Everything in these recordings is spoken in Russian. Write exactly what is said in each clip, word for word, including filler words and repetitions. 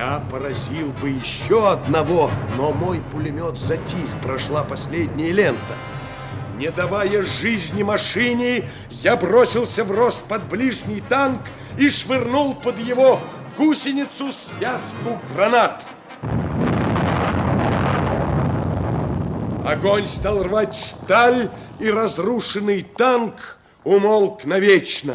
Я поразил бы еще одного, но мой пулемет затих, прошла последняя лента. Не давая жизни машине, я бросился в рост под ближний танк и швырнул под его гусеницу связку гранат. Огонь стал рвать сталь, и разрушенный танк умолк навечно.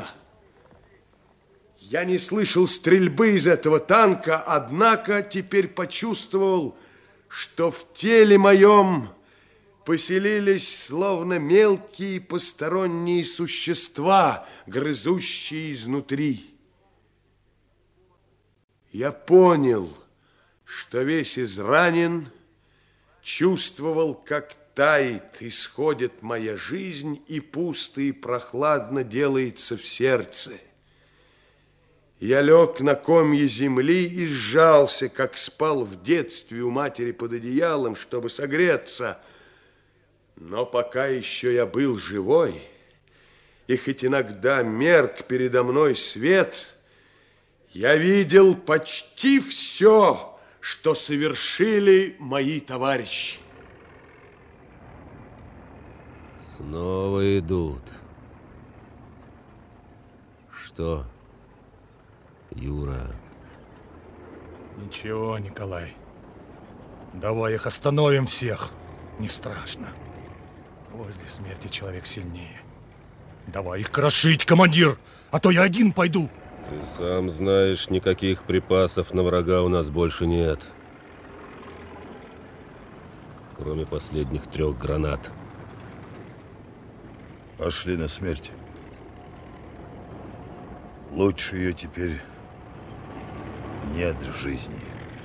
Я не слышал стрельбы из этого танка, однако теперь почувствовал, что в теле моем поселились словно мелкие посторонние существа, грызущие изнутри. Я понял, что весь изранен, чувствовал, как тает, исходит моя жизнь, и пусто и прохладно делается в сердце. Я лег на комье земли и сжался, как спал в детстве у матери под одеялом, чтобы согреться. Но пока еще я был живой, и хоть иногда мерк передо мной свет, я видел почти все, что совершили мои товарищи. Снова идут. Что, Юра? Ничего, Николай. Давай их остановим всех. Не страшно. Возле смерти человек сильнее. Давай их крошить, командир, а то я один пойду. Ты сам знаешь, никаких припасов на врага у нас больше нет. Кроме последних трех гранат. Пошли на смерть. Лучше ее теперь нет в жизни.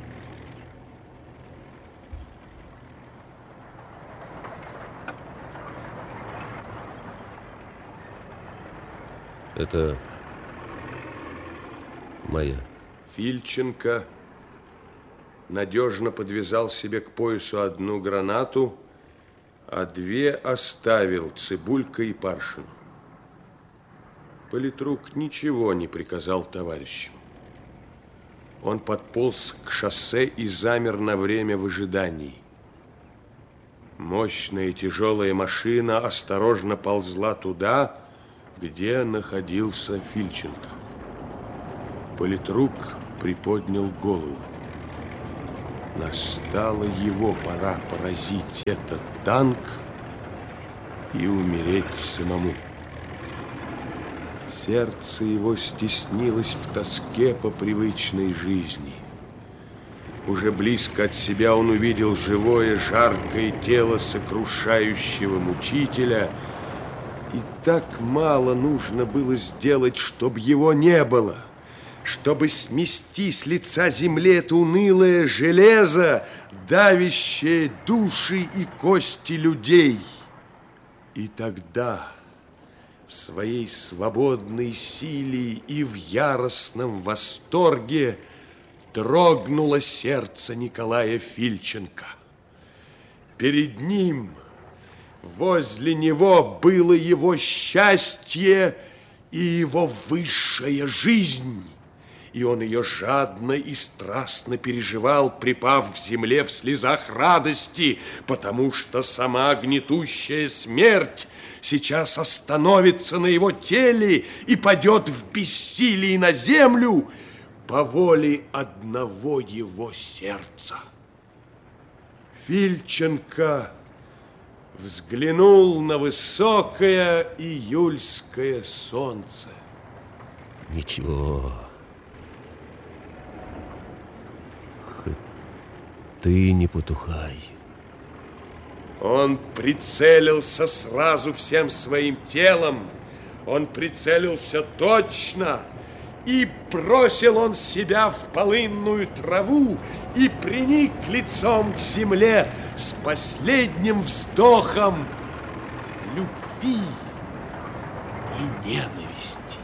Это моя. Фильченко надежно подвязал себе к поясу одну гранату, а две оставил Цыбулько и Паршину. Политрук ничего не приказал товарищам. Он подполз к шоссе и замер на время в ожидании. Мощная тяжелая машина осторожно ползла туда, где находился Фильченко. Политрук приподнял голову. Настала его пора поразить этот танк и умереть самому. Сердце его стеснилось в тоске по привычной жизни. Уже близко от себя он увидел живое, жаркое тело сокрушающего мучителя, и так мало нужно было сделать, чтобы его не было, чтобы смести с лица земли это унылое железо, давящее души и кости людей. И тогда в своей свободной силе и в яростном восторге дрогнуло сердце Николая Фильченко. Перед ним, возле него, было его счастье и его высшая жизнь. И он ее жадно и страстно переживал, припав к земле в слезах радости, потому что сама гнетущая смерть сейчас остановится на его теле и падет в бессилии на землю по воле одного его сердца. Фильченко взглянул на высокое июльское солнце. Ничего. Хоть ты не потухай. Он прицелился сразу всем своим телом. Он прицелился точно. И бросил он себя в полынную траву и приник лицом к земле с последним вздохом любви и ненависти.